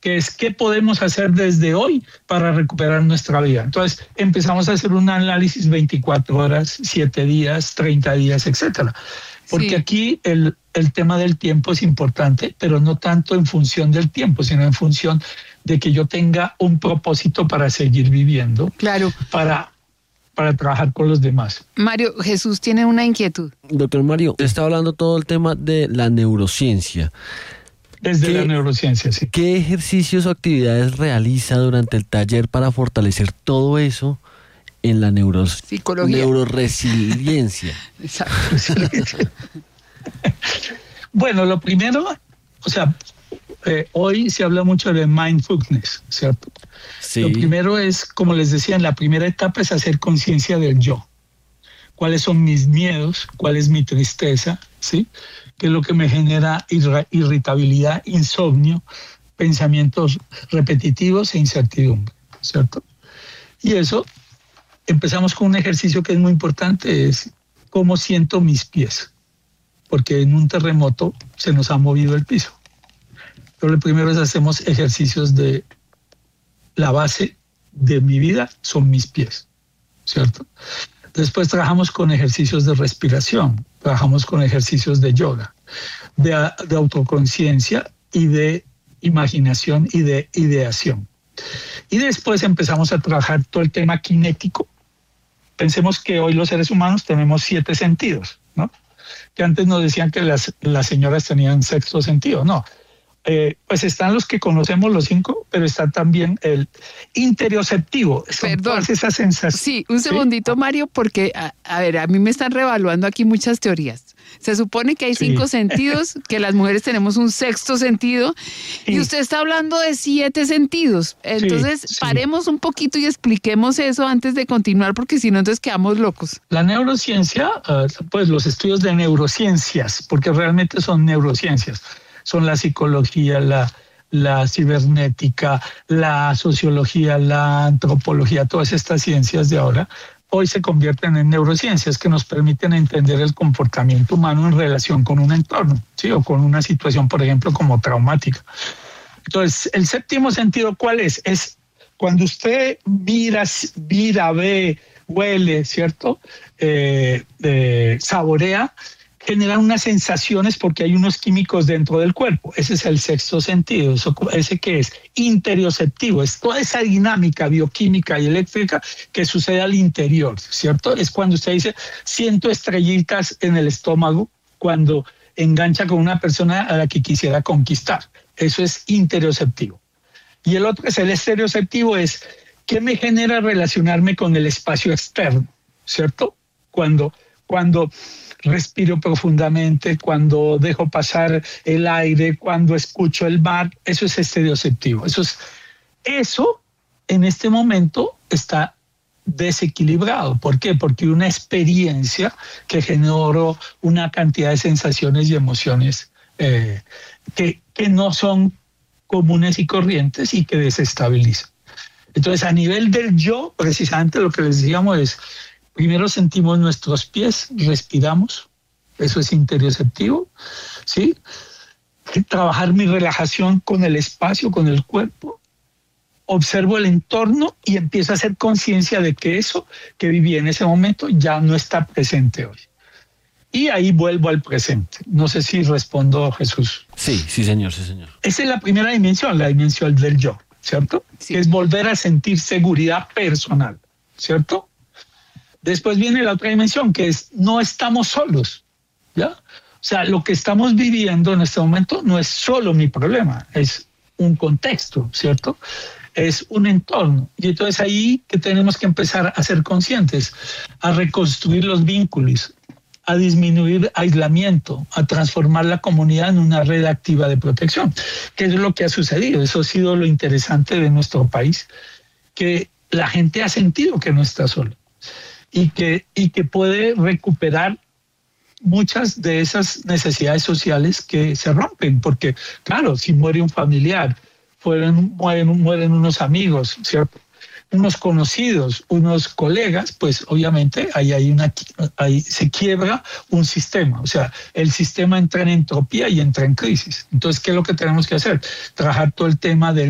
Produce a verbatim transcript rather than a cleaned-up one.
que es qué podemos hacer desde hoy para recuperar nuestra vida. Entonces empezamos a hacer un análisis veinticuatro horas, siete días, treinta días, etcétera. Porque sí. aquí el, el tema del tiempo es importante, pero no tanto en función del tiempo, sino en función de que yo tenga un propósito para seguir viviendo. Claro. Para, para trabajar con los demás. Mario, Jesús tiene una inquietud. Doctor Mario, usted está hablando todo el tema de la neurociencia. Desde la neurociencia, sí. ¿Qué ejercicios o actividades realiza durante el taller para fortalecer todo eso en la neuro Psicología. neuroresiliencia? Exacto. Bueno, lo primero, o sea, eh, hoy se habla mucho de mindfulness, ¿cierto? Sí. Lo primero es, como les decía, en la primera etapa es hacer conciencia del yo. ¿Cuáles son mis miedos? ¿Cuál es mi tristeza? ¿Sí? ¿Qué es lo que me genera irritabilidad, insomnio, pensamientos repetitivos e incertidumbre? ¿Cierto? Y eso, empezamos con un ejercicio que es muy importante, es cómo siento mis pies. Porque en un terremoto se nos ha movido el piso. Pero lo primero es hacemos ejercicios de la base de mi vida, son mis pies, ¿cierto? Después trabajamos con ejercicios de respiración, trabajamos con ejercicios de yoga, de, de autoconciencia y de imaginación y de ideación. Y después empezamos a trabajar todo el tema kinético. Pensemos que hoy los seres humanos tenemos siete sentidos, ¿no? Que antes nos decían que las, las señoras tenían sexto sentido, no. Eh, pues están los que conocemos los cinco, pero está también el interioceptivo. Perdón. Esas sensaciones. Sí, un segundito, ¿sí? Mario, porque, a, a ver, a mí me están reevaluando aquí muchas teorías. Se supone que hay sí. cinco sentidos, que las mujeres tenemos un sexto sentido, sí. y usted está hablando de siete sentidos. Entonces, sí, sí. paremos un poquito y expliquemos eso antes de continuar, porque si no, entonces quedamos locos. La neurociencia, uh, pues los estudios de neurociencias, porque realmente son neurociencias, son la psicología, la, la cibernética, la sociología, la antropología, todas estas ciencias de ahora, hoy se convierten en neurociencias que nos permiten entender el comportamiento humano en relación con un entorno, ¿sí? O con una situación, por ejemplo, como traumática. Entonces, el séptimo sentido, ¿cuál es? Es cuando usted mira, mira, ve, huele, ¿cierto? Eh, eh, saborea, generan unas sensaciones porque hay unos químicos dentro del cuerpo. Ese es el sexto sentido. Eso, ese que es interioceptivo, es toda esa dinámica bioquímica y eléctrica que sucede al interior, ¿cierto? Es cuando usted dice, siento estrellitas en el estómago cuando engancha con una persona a la que quisiera conquistar. Eso es interioceptivo. Y el otro es el estereoceptivo, es ¿qué me genera relacionarme con el espacio externo? ¿Cierto? Cuando, cuando respiro profundamente, cuando dejo pasar el aire, cuando escucho el mar, eso es estereoceptivo. Eso, es, eso en este momento está desequilibrado. ¿Por qué? Porque una experiencia que generó una cantidad de sensaciones y emociones eh, que, que no son comunes y corrientes y que desestabilizan. Entonces, a nivel del yo, precisamente lo que les decíamos es, primero sentimos nuestros pies, respiramos, eso es interioceptivo, ¿sí? Trabajar mi relajación con el espacio, con el cuerpo, observo el entorno y empiezo a hacer conciencia de que eso que viví en ese momento ya no está presente hoy. Y ahí vuelvo al presente. No sé si respondo, Jesús. Sí, sí, señor, sí, señor. Esa es la primera dimensión, la dimensión del yo, ¿cierto? Sí. Que es volver a sentir seguridad personal, ¿cierto? Después viene la otra dimensión, que es no estamos solos, ¿ya? O sea, lo que estamos viviendo en este momento no es solo mi problema, es un contexto, ¿cierto? Es un entorno. Y entonces ahí que tenemos que empezar a ser conscientes, a reconstruir los vínculos, a disminuir aislamiento, a transformar la comunidad en una red activa de protección, que es lo que ha sucedido. Eso ha sido lo interesante de nuestro país, que la gente ha sentido que no está sola y que, y que puede recuperar muchas de esas necesidades sociales que se rompen, porque claro, si muere un familiar, mueren, mueren, mueren unos amigos, ¿cierto? Unos conocidos, unos colegas, pues obviamente ahí, hay una, ahí se quiebra un sistema. O sea, el sistema entra en entropía y entra en crisis. Entonces, ¿qué es lo que tenemos que hacer? Trabajar todo el tema del